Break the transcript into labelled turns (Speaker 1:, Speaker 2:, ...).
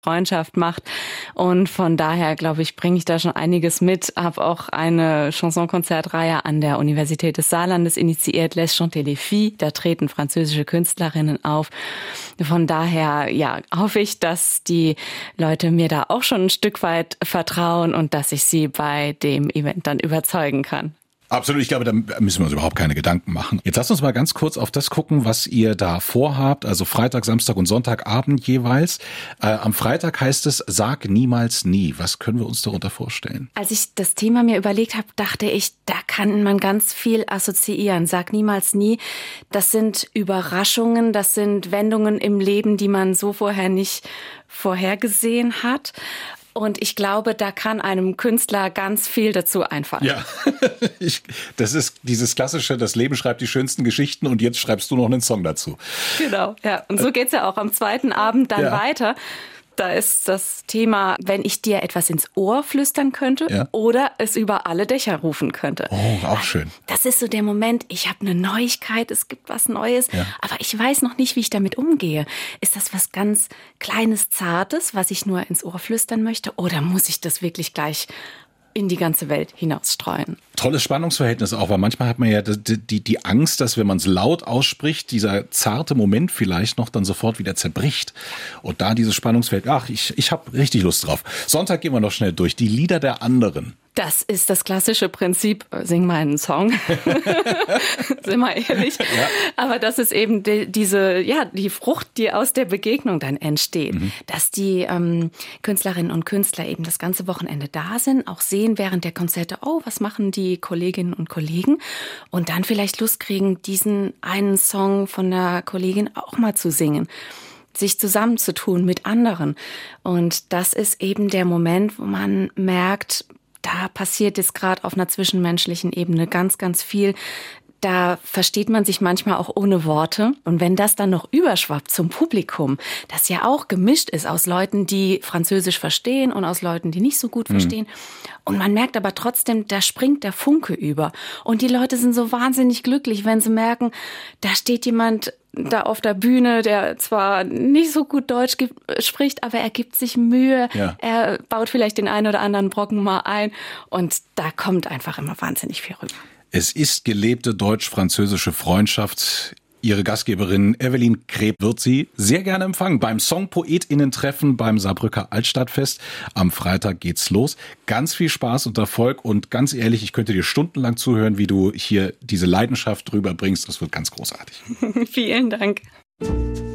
Speaker 1: Freundschaft macht. Und von daher, glaube ich, bringe ich da schon einiges mit. Habe auch eine Chanson-Konzertreihe an der Universität des Saarlandes initiiert, Les Chanter les Filles. Da treten französische Künstlerinnen auf. Von daher, ja, hoffe ich, dass die Leute mir da auch schon ein Stück weit vertrauen und dass ich sie bei dem Event dann überzeugen kann.
Speaker 2: Absolut, ich glaube, da müssen wir uns überhaupt keine Gedanken machen. Jetzt lasst uns mal ganz kurz auf das gucken, was ihr da vorhabt, also Freitag, Samstag und Sonntagabend jeweils. Am Freitag heißt es, sag niemals nie. Was können wir uns darunter vorstellen?
Speaker 1: Als ich das Thema mir überlegt habe, dachte ich, da kann man ganz viel assoziieren. Sag niemals nie. Das sind Überraschungen, das sind Wendungen im Leben, die man so vorher nicht vorhergesehen hat. Und ich glaube, da kann einem Künstler ganz viel dazu einfallen.
Speaker 2: Ja, das ist dieses klassische, das Leben schreibt die schönsten Geschichten und jetzt schreibst du noch einen Song dazu.
Speaker 1: Genau, ja. Und so geht's ja auch am zweiten Abend dann weiter. Da ist das Thema, wenn ich dir etwas ins Ohr flüstern könnte oder es über alle Dächer rufen könnte.
Speaker 2: Oh, auch schön.
Speaker 1: Das ist so der Moment, ich habe eine Neuigkeit, es gibt was Neues, aber ich weiß noch nicht, wie ich damit umgehe. Ist das was ganz Kleines, Zartes, was ich nur ins Ohr flüstern möchte, oder muss ich das wirklich gleich in die ganze Welt hinausstreuen?
Speaker 2: Tolles Spannungsverhältnis auch, weil manchmal hat man ja die Angst, dass wenn man es laut ausspricht, dieser zarte Moment vielleicht noch dann sofort wieder zerbricht. Und da dieses Spannungsverhältnis, ich habe richtig Lust drauf. Sonntag gehen wir noch schnell durch. Die Lieder der anderen.
Speaker 1: Das ist das klassische Prinzip, sing mal einen Song, sind wir ehrlich. Ja. Aber das ist eben die Frucht, die aus der Begegnung dann entsteht. Dass die Künstlerinnen und Künstler eben das ganze Wochenende da sind, auch sehen während der Konzerte, oh, was machen die Kolleginnen und Kollegen? Und dann vielleicht Lust kriegen, diesen einen Song von der Kollegin auch mal zu singen, sich zusammenzutun mit anderen. Und das ist eben der Moment, wo man merkt, da passiert jetzt gerade auf einer zwischenmenschlichen Ebene ganz, ganz viel. Da versteht man sich manchmal auch ohne Worte. Und wenn das dann noch überschwappt zum Publikum, das ja auch gemischt ist aus Leuten, die Französisch verstehen und aus Leuten, die nicht so gut verstehen. Und man merkt aber trotzdem, da springt der Funke über. Und die Leute sind so wahnsinnig glücklich, wenn sie merken, da steht jemand da auf der Bühne, der zwar nicht so gut Deutsch spricht, aber er gibt sich Mühe. Ja. Er baut vielleicht den einen oder anderen Brocken mal ein. Und da kommt einfach immer wahnsinnig viel rüber.
Speaker 2: Es ist gelebte deutsch-französische Freundschaft. Ihre Gastgeberin Evelyn Kreb wird Sie sehr gerne empfangen beim Songpoetinnen-Treffen beim Saarbrücker Altstadtfest. Am Freitag geht's los. Ganz viel Spaß und Erfolg und ganz ehrlich, ich könnte dir stundenlang zuhören, wie du hier diese Leidenschaft drüber bringst. Das wird ganz großartig.
Speaker 1: Vielen Dank.